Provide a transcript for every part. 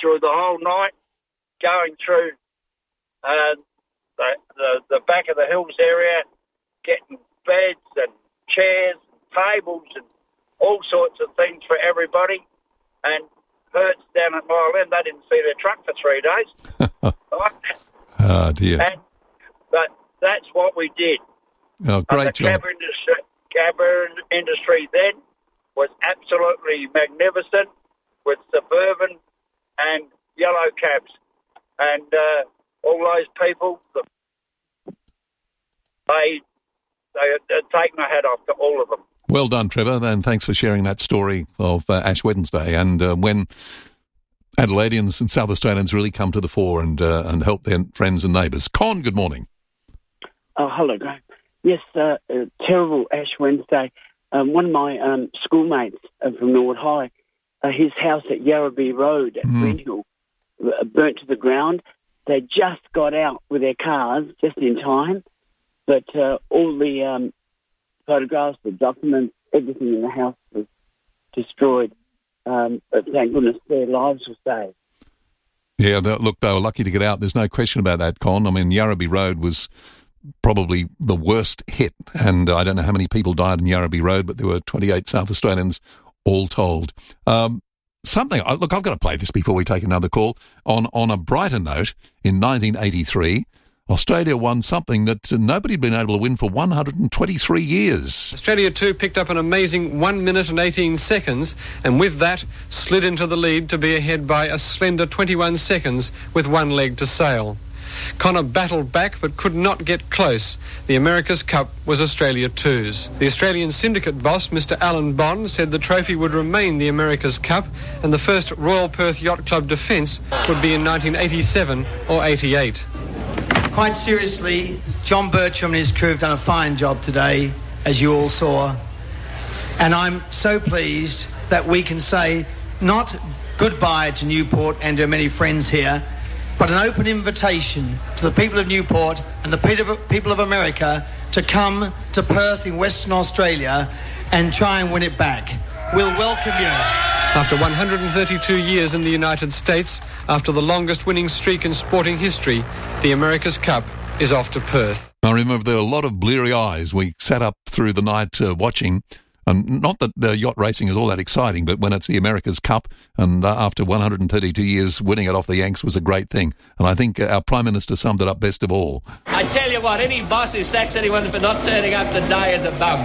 through the whole night, going through the back of the hills area, getting beds and chairs and tables and all sorts of things for everybody. And Hertz down at Mile End, they didn't see their truck for 3 days. Oh, dear. But that's what we did. Oh, great job. The cab industry then was absolutely magnificent with Suburban and yellow cabs. And all those people, they take my hat off to all of them. Well done, Trevor, and thanks for sharing that story of Ash Wednesday and when Adelaideans and South Australians really come to the fore and help their friends and neighbours. Con, good morning. Oh, hello, Graham. Yes, terrible Ash Wednesday. One of my schoolmates from Norwood High, his house at Yarrabee Road at Greenhill burnt to the ground. They just got out with their cars just in time, but all the photographs, the documents, everything in the house was destroyed. But thank goodness their lives were saved. Yeah, look, they were lucky to get out. There's no question about that, Con. I mean, Yarrabee Road was probably the worst hit, and I don't know how many people died in Yarrabee Road, but there were 28 South Australians all told. Look, I've got to play this before we take another call. On a brighter note, in 1983, Australia won something that nobody had been able to win for 123 years. Australia 2 picked up an amazing 1 minute and 18 seconds, and with that slid into the lead to be ahead by a slender 21 seconds with one leg to sail. Connor battled back but could not get close. The America's Cup was Australia 2's. The Australian syndicate boss, Mr. Alan Bond, said the trophy would remain the America's Cup and the first Royal Perth Yacht Club defence would be in 1987 or 88. Quite seriously, John Bertram and his crew have done a fine job today, as you all saw. And I'm so pleased that we can say not goodbye to Newport and to many friends here, but an open invitation to the people of Newport and the people of America to come to Perth in Western Australia and try and win it back. We'll welcome you. After 132 years in the United States, after the longest winning streak in sporting history, the America's Cup is off to Perth. I remember there were a lot of bleary eyes. We sat up through the night watching. And not that yacht racing is all that exciting, but when it's the America's Cup and after 132 years winning it off the Yanks was a great thing. And I think our Prime Minister summed it up best of all. I tell you what, any boss who sacks anyone for not turning up today is a bum.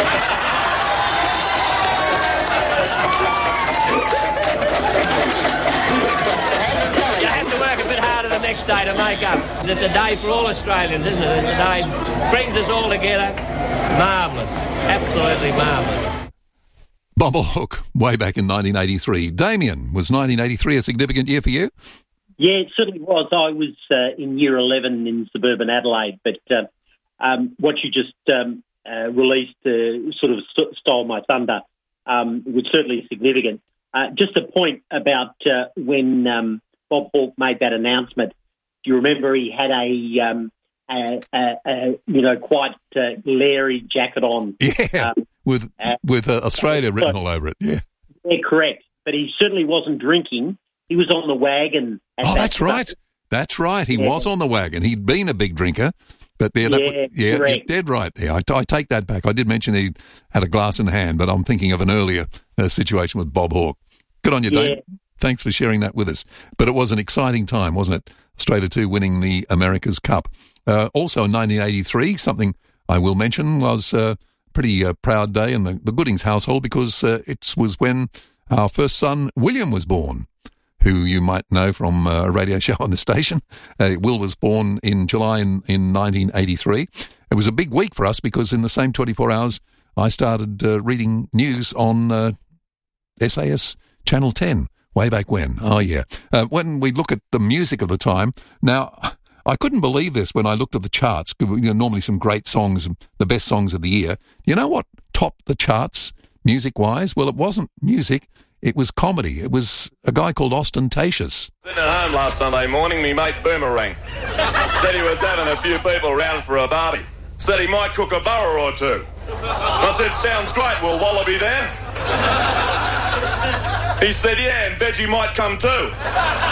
You have to work a bit harder the next day to make up. It's a day for all Australians, isn't it? It's a day that brings us all together. Marvellous. Absolutely marvellous. Bob Hawke, way back in 1983. Damien, was 1983 a significant year for you? Yeah, it certainly was. I was in year 11 in suburban Adelaide, but what you just released sort of stole my thunder. It was certainly significant. Just a point about when Bob Hawke made that announcement. Do you remember he had quite leery jacket on? Yeah, with Australia written all over it, yeah. Yeah, correct. But he certainly wasn't drinking. He was on the wagon. That's right. That's right. He was on the wagon. He'd been a big drinker. But correct. You're dead right there. I take that back. I did mention he had a glass in hand, but I'm thinking of an earlier situation with Bob Hawke. Good on you, Dave. Thanks for sharing that with us. But it was an exciting time, wasn't it? Australia 2 winning the America's Cup. Also in 1983, something I will mention was a pretty proud day in the Goodings household because it was when our first son, William, was born, who you might know from a radio show on the station. Will was born in July in 1983. It was a big week for us because in the same 24 hours, I started reading news on SAS Channel 10, way back when. Oh, yeah. When we look at the music of the time, now, I couldn't believe this when I looked at the charts. Normally some great songs, the best songs of the year. You know what topped the charts music-wise? Well, it wasn't music. It was comedy. It was a guy called Ostentatious. Sitting at home last Sunday morning, me mate Boomerang said he was having a few people round for a barbie. Said he might cook a burra or two. I said, sounds great, will Wallaby there? He said, yeah, and Veggie might come too.